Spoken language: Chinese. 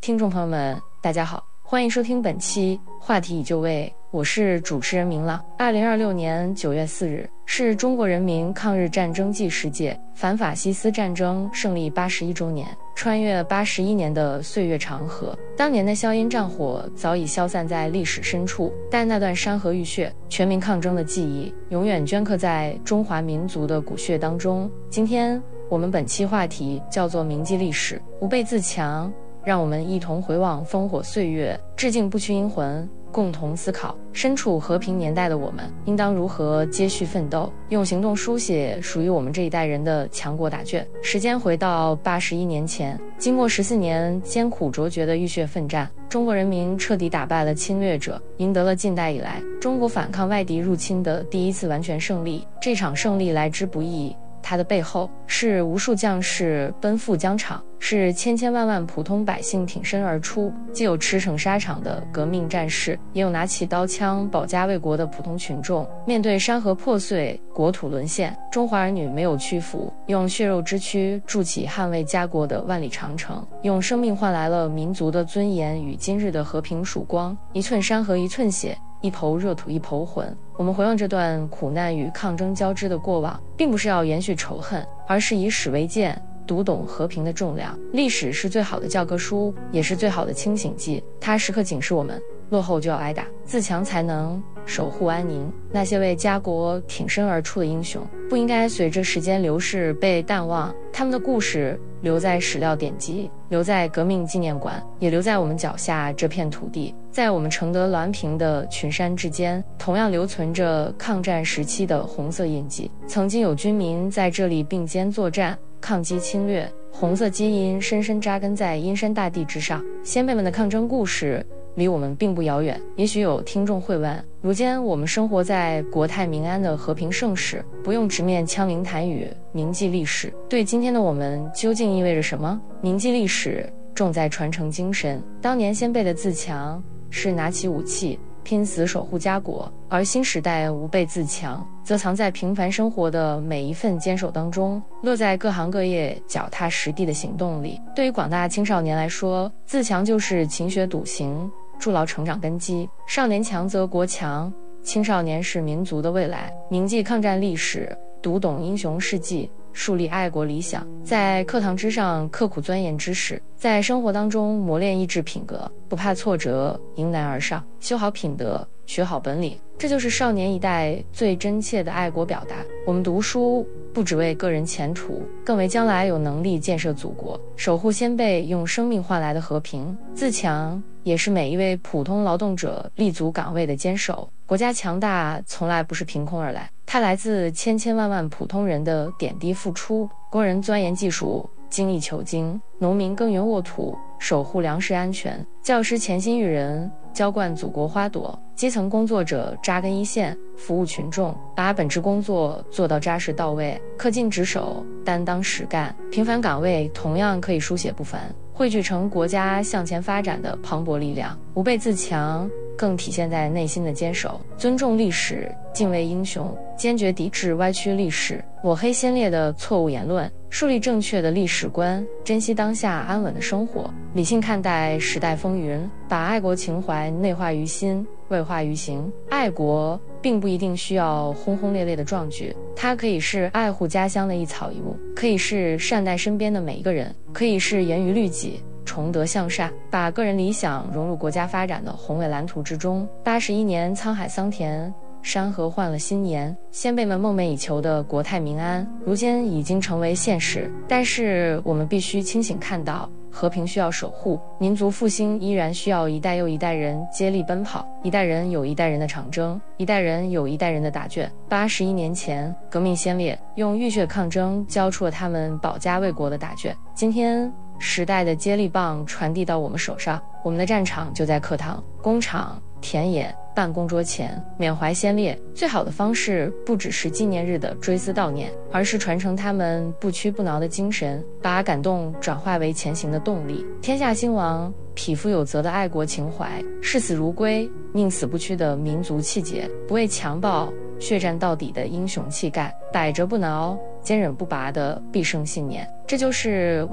听众朋友们，大家好，欢迎收听本期话题已就位，我是主持人明朗。2026年9月4日是中国人民抗日战争纪实届反法西斯战争胜利81周年，穿越81年的岁月长河，当年的硝烟战火早已消散在历史深处，但那段山河浴血、全民抗争的记忆永远镌刻在中华民族的骨血当中。今天我们本期话题叫做铭记历史，吾辈自强，让我们一同回望烽火岁月，致敬不屈英魂，共同思考身处和平年代的我们应当如何接续奋斗，用行动书写属于我们这一代人的强国答卷。时间回到81年前，经过14年艰苦卓绝的浴血奋战，中国人民彻底打败了侵略者，赢得了近代以来中国反抗外敌入侵的第一次完全胜利。这场胜利来之不易，它的背后是无数将士奔赴疆场，是千千万万普通百姓挺身而出，既有驰骋沙场的革命战士，也有拿起刀枪保家卫国的普通群众。面对山河破碎、国土沦陷，中华儿女没有屈服，用血肉之躯筑起捍卫家国的万里长城，用生命换来了民族的尊严与今日的和平曙光。一寸山河一寸血，一抔热土一抔魂。我们回望这段苦难与抗争交织的过往，并不是要延续仇恨，而是以史为鉴，读懂和平的重量。历史是最好的教科书，也是最好的清醒剂，它时刻警示我们，落后就要挨打，自强才能守护安宁。那些为家国挺身而出的英雄，不应该随着时间流逝被淡忘，他们的故事留在史料典籍，留在革命纪念馆，也留在我们脚下这片土地。在我们承德滦平的群山之间，同样留存着抗战时期的红色印记。曾经有军民在这里并肩作战，抗击侵略，红色基因深深扎根在阴山大地之上。先辈们的抗争故事离我们并不遥远。也许有听众会问，如今我们生活在国泰民安的和平盛世，不用直面枪林弹雨，铭记历史，对今天的我们究竟意味着什么？铭记历史重在传承精神，当年先辈的自强是拿起武器拼死守护家国，而新时代吾辈自强则藏在平凡生活的每一份坚守当中，落在各行各业脚踏实地的行动里。对于广大青少年来说，自强就是勤学笃行，筑牢成长根基。少年强则国强，青少年是民族的未来。铭记抗战历史，读懂英雄事迹，树立爱国理想，在课堂之上刻苦钻研知识，在生活当中磨练意志品格，不怕挫折，迎难而上，修好品德，学好本领。这就是少年一代最真切的爱国表达。我们读书不只为个人前途，更为将来有能力建设祖国，守护先辈用生命换来的和平。自强也是每一位普通劳动者立足岗位的坚守。国家强大从来不是凭空而来，它来自千千万万普通人的点滴付出。工人钻研技术，精益求精；农民耕耘沃土，守护粮食安全；教师潜心育人，浇灌祖国花朵；基层工作者扎根一线，服务群众，把本职工作做到扎实到位，恪尽职守，担当实干。平凡岗位同样可以书写不凡，汇聚成国家向前发展的磅礴力量。吾辈自强更体现在内心的坚守，尊重历史，敬畏英雄，坚决抵制歪曲历史、抹黑先烈的错误言论，树立正确的历史观，珍惜当下安稳的生活，理性看待时代风云，把爱国情怀内化于心，外化于行。爱国并不一定需要轰轰烈烈的壮举，它可以是爱护家乡的一草一木，可以是善待身边的每一个人，可以是严于律己，崇德向善，把个人理想融入国家发展的宏伟蓝图之中。81年沧海桑田，山河换了新颜，先辈们梦寐以求的国泰民安，如今已经成为现实。但是我们必须清醒看到，和平需要守护，民族复兴依然需要一代又一代人接力奔跑，一代人有一代人的长征，一代人有一代人的答卷。81年前，革命先烈用浴血抗争交出了他们保家卫国的答卷。今天时代的接力棒传递到我们手上，我们的战场就在课堂、工厂、田野、办公桌前。缅怀先烈最好的方式不只是纪念日的追思悼念，而是传承他们不屈不挠的精神，把感动转化为前行的动力。天下兴亡，匹夫有责的爱国情怀，视死如归，宁死不屈的民族气节，不畏强暴，血战到底的英雄气概，百折不挠，坚韧不拔的必胜信念。这就是